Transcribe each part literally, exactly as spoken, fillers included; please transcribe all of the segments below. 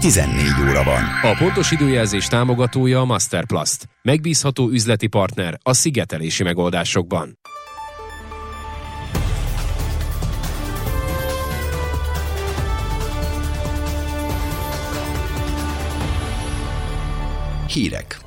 tizennégy óra van. A pontos időjelzés támogatója a Masterplast. Megbízható üzleti partner a szigetelési megoldásokban. Hírek.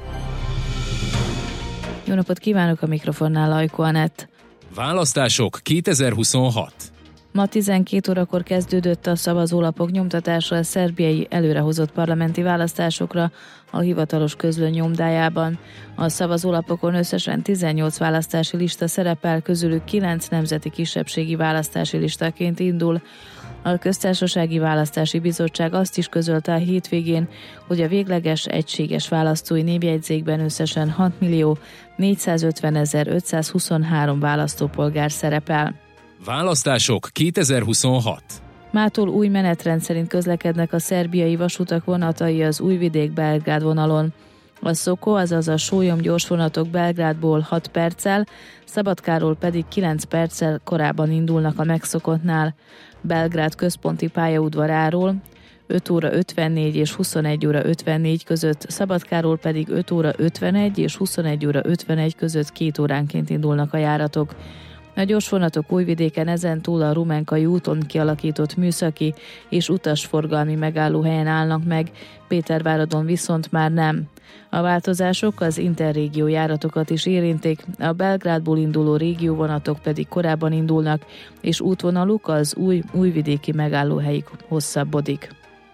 Jó napot kívánok, a mikrofonnál Ajko Anett. Választások kétezer-huszonhat. Ma tizenkét órakor kezdődött a szavazólapok nyomtatása a szerbiai előrehozott parlamenti választásokra a hivatalos közlöny nyomdájában. A szavazólapokon összesen tizennyolc választási lista szerepel, közülük kilenc nemzeti kisebbségi választási listaként indul. A Köztársasági Választási Bizottság azt is közölte a hétvégén, hogy a végleges egységes választói névjegyzékben összesen hatmillió négyszázötvenezer-ötszázhuszonhárom választópolgár szerepel. Választások kétezer-huszonhat. Mától új menetrend szerint közlekednek a szerbiai vasutak vonatai az Újvidék-Belgrád vonalon. A Szoko, azaz a sólyom gyorsvonatok Belgrádból hat perccel, Szabadkáról pedig kilenc perccel korábban indulnak a megszokottnál. Belgrád központi pályaudvaráról öt óra ötvennégy és huszonegy óra ötvennégy között, Szabadkáról pedig öt óra ötvenegy és huszonegy óra ötvenegy között két óránként indulnak a járatok. A gyorsvonatok Újvidéken ezentúl a Rumenkai úton kialakított műszaki és utasforgalmi megállóhelyen állnak meg, Péterváradon viszont már nem. A változások az interrégió járatokat is érintik, a Belgrádból induló régióvonatok pedig korábban indulnak, és útvonaluk az új újvidéki megállóhelyig hosszabbodik.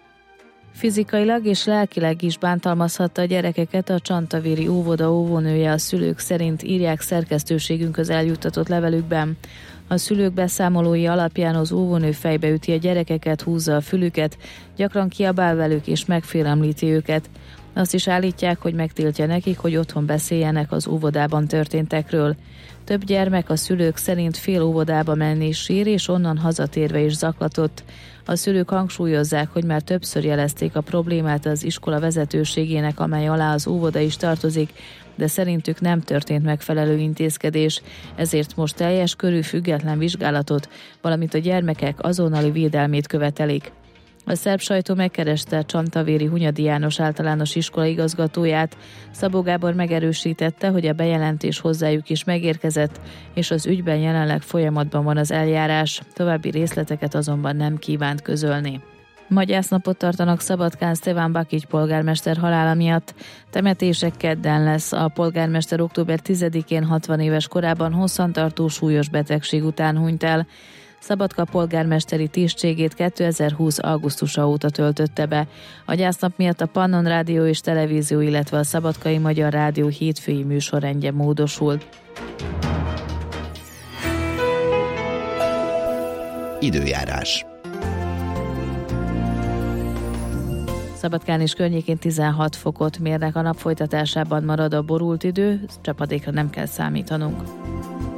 Fizikailag és lelkileg is bántalmazhatta a gyerekeket a csantavéri óvoda óvónője, a szülők szerint, írják szerkesztőségünkhöz eljuttatott levelükben. A szülők beszámolói alapján az óvónő fejbeüti a gyerekeket, húzza a fülüket, gyakran kiabál velük és megfélemlíti őket. Azt is állítják, hogy megtiltja nekik, hogy otthon beszéljenek az óvodában történtekről. Több gyermek a szülők szerint fél óvodába menni sír, és onnan hazatérve is zaklatott. A szülők hangsúlyozzák, hogy már többször jelezték a problémát az iskola vezetőségének, amely alá az óvoda is tartozik, de szerintük nem történt megfelelő intézkedés, ezért most teljes körű független vizsgálatot, valamint a gyermekek azonnali védelmét követelik. A szerb sajtó megkereste Csantavéri Hunyadi János általános iskola igazgatóját. Szabó Gábor megerősítette, hogy a bejelentés hozzájuk is megérkezett, és az ügyben jelenleg folyamatban van az eljárás, további részleteket azonban nem kívánt közölni. Ma gyásznapot tartanak Szabadkán Szteván Bakics polgármester halála miatt. Temetések kedden lesz. A polgármester október tizedikén hatvan éves korában hosszantartó súlyos betegség után hunyt el. Szabadka polgármesteri tisztségét kétezer-húsz augusztusa óta töltötte be. A gyásznap miatt a Pannon Rádió és Televízió, illetve a Szabadkai Magyar Rádió hétfői műsorrendje módosult. Időjárás. Szabadkán és környékén tizenhat fokot mérnek, a nap folytatásában marad a borult idő, csapadékra nem kell számítanunk.